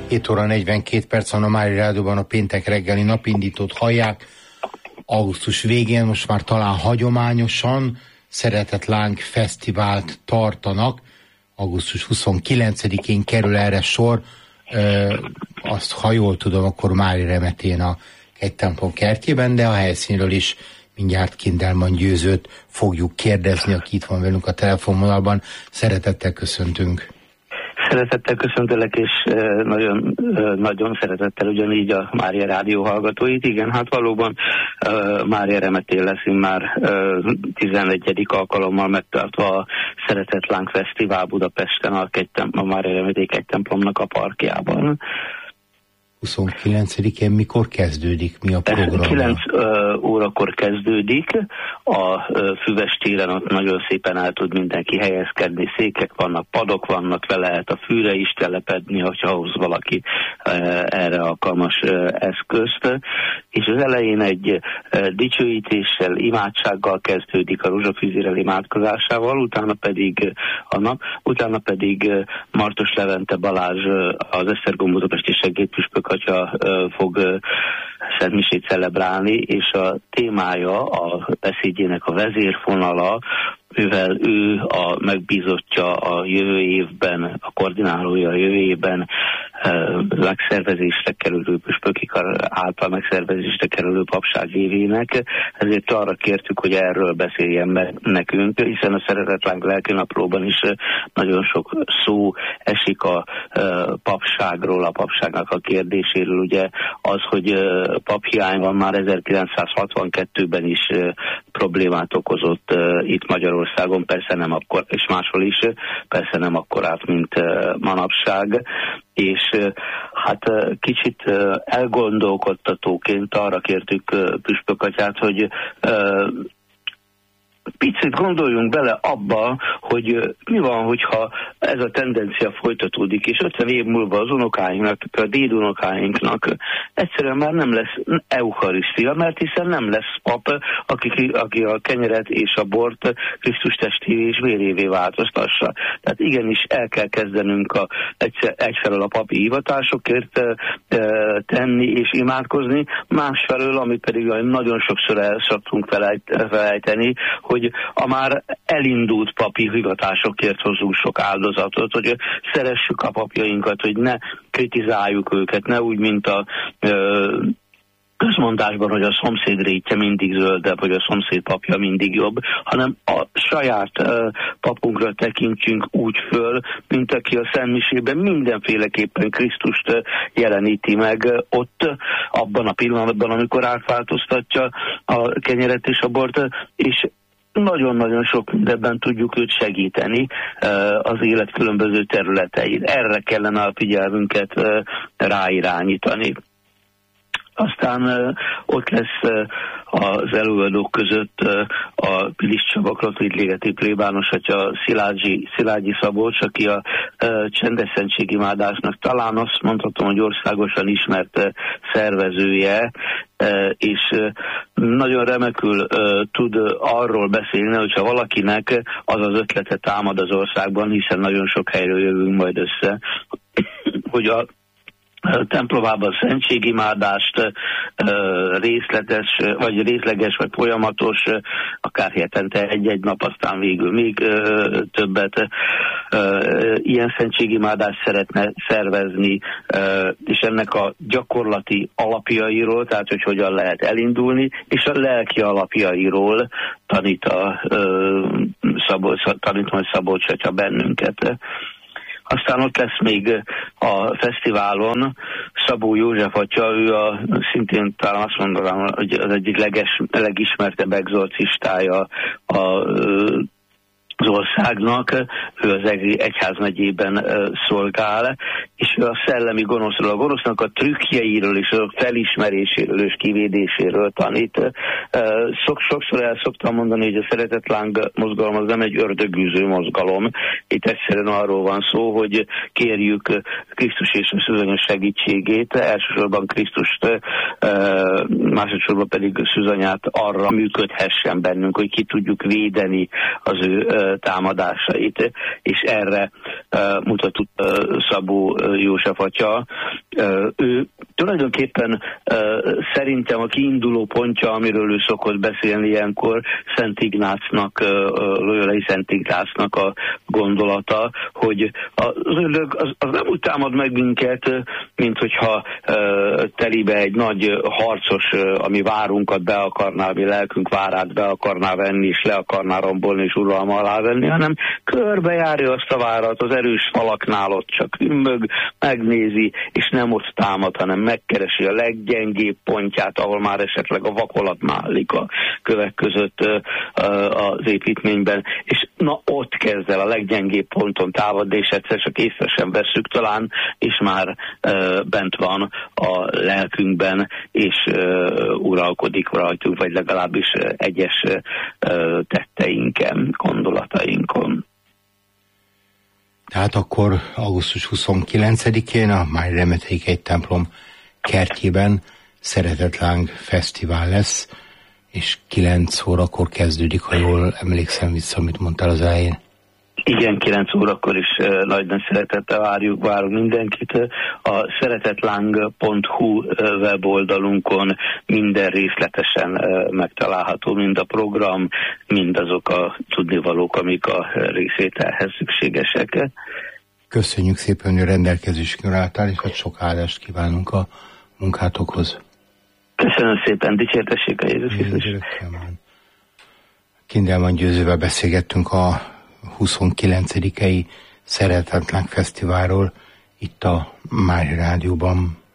7 óra 42 perc van a Mária Rádióban, a péntek reggeli napindítót hallják. Augusztus végén most már talán hagyományosan Szeretetláng Fesztivált tartanak. Augusztus 29-én kerül erre sor. Azt, ha jól tudom, akkor Mári Remetén a Kegytemplom kertjében, de a helyszínről is mindjárt Kindelman Győzőt fogjuk kérdezni, aki itt van velünk a telefonvonalban. Szeretettel köszöntünk. Szeretettel köszöntelek, és nagyon szeretettel ugyanígy a Mária Rádió hallgatóit. Igen, hát valóban Mária Remetén leszünk már 11. alkalommal megtartva a Szeretetláng Fesztivál Budapesten, a Mária Remetén Kegytemplomnak a parkjában. 29-én mikor kezdődik? Mi a program? 9 órakor kezdődik. A Füves téren ott nagyon szépen el tud mindenki helyezkedni. Székek vannak, padok vannak, le lehet a fűre is telepedni, hogyha hoz valaki erre alkalmas eszközt. És az elején egy dicsőítéssel, imádsággal kezdődik, a rózsafűzérrel imádkozásával, utána pedig Martos Levente Balázs, az Esztergom budapesti segédpüspök atya fog szentmisét celebrálni, és a témája, a beszédjének a vezérfonala, mivel ő a megbízottja a jövő évben, a koordinálója a jövő évben megszervezésre kerülő, püspöki által megszervezésre kerülő papság évének, ezért arra kértük, hogy erről beszéljen meg nekünk, hiszen a Szeretetláng lelkinaplóban is nagyon sok szó esik a papságról, a papságnak a kérdéséről. Ugye az, hogy paphiány van, már 1962-ben is problémát okozott itt Magyarországon, persze nem akkor, és máshol is, persze nem akkorát, mint manapság. És hát kicsit elgondolkodtatóként arra kértük püspökatyát, hogy picit gondoljunk bele abba, hogy mi van, hogyha ez a tendencia folytatódik, és 50 év múlva az unokáinknak, a dédunokáinknak egyszerűen már nem lesz eucharisztia, mert hiszen nem lesz pap, aki a kenyeret és a bort Krisztus testévé és vérévé változtassa. Tehát igenis el kell kezdenünk egyfelől a papi hivatásokért tenni és imádkozni, másfelől, amit pedig nagyon sokszor el szoktunk felejteni, hogy a már elindult papi hivatásokért hozzunk sok áldozatot, hogy szeressük a papjainkat, hogy ne kritizáljuk őket, ne úgy, mint a közmondásban, hogy a szomszéd rétje mindig zöldebb, hogy a szomszéd papja mindig jobb, hanem a saját papunkra tekintjünk úgy föl, mint aki a szentmisében mindenféleképpen Krisztust jeleníti meg ott, abban a pillanatban, amikor átváltoztatja a kenyeret és a bort, és nagyon-nagyon sok mindenben tudjuk őt segíteni az élet különböző területein. Erre kellene a figyelmünket ráirányítani. Aztán ott lesz az előadók között a Pilis Csaba katolikus plébános atya Szilágyi Szabolcs, aki a csendes szentségimádásnak talán azt mondhatom, hogy országosan ismert szervezője, és nagyon remekül tud arról beszélni, hogyha valakinek az az ötlete támad az országban, hiszen nagyon sok helyről jövünk majd össze, hogy a templomában szentségimádást részleges, vagy folyamatos, akár hetente egy-egy nap, aztán végül még többet ilyen szentségimádást szeretne szervezni, és ennek a gyakorlati alapjairól, tehát hogy hogyan lehet elindulni, és a lelki alapjairól tanít Szabolcs atya bennünket. Aztán ott lesz még a fesztiválon Szabó József atya, ő szintén talán azt mondanám, hogy az egyik legismertebb exorcistája az országnak, ő az Egri egyházmegyében szolgál, és ő a szellemi gonoszról, a gonosznak a trükkjeiről és a felismeréséről és kivédéséről tanít. Sokszor el szoktam mondani, hogy a Szeretetláng mozgalom az nem egy ördögűző mozgalom. Itt egyszerűen arról van szó, hogy kérjük Krisztus és a szűzanya segítségét, elsősorban Krisztust, másodszorban pedig szűzanyát arra működhessen bennünk, hogy ki tudjuk védeni az ő támadásait, és erre mutatott Szabó József atya. Ő tulajdonképpen szerintem a kiinduló pontja, amiről ő szokott beszélni ilyenkor, Szent Ignácnak, Loyolai Szent Ignácnak a gondolata, hogy az ördög az nem úgy támad meg minket, mint hogyha telibe egy nagy harcos, ami várunkat be akarná, mi lelkünk várát be akarná venni, és le akarná rombolni, és uralma alá venni, hanem körbejárja azt a várat, az erős falaknál ott csak ümmög, megnézi, és nem ott támad, hanem megkeresi a leggyengébb pontját, ahol már esetleg a vakolat málik a kövek között az építményben, és na ott kezd el a leggyengébb ponton támadni, és egyszer csak észre sem vesszük talán, és már bent van a lelkünkben, és uralkodik rajtunk, vagy legalábbis egyes tetteinken, gondolatainkon. Tehát akkor augusztus 29-én a Mári Remeteikei templom kertjében Szeretetláng fesztivál lesz, és 9 órakor kezdődik, ha jól emlékszem vissza, amit mondtál az elején. Igen, 9 órakor is nagy szeretettel várunk mindenkit. A szeretetláng.hu weboldalunkon minden részletesen megtalálható, mind a program, mind azok a tudnivalók, amik a részvételhez szükségesek. Köszönjük szépen, hogy rendelkezésünkre álltál, és sok áldást kívánunk a munkátokhoz. Köszönöm szépen, dicsértessék a Jézus Krisztus. Kindelman Győzővel beszélgettünk a 29. Szeretetláng fesztiválról itt a Mári Rádióban.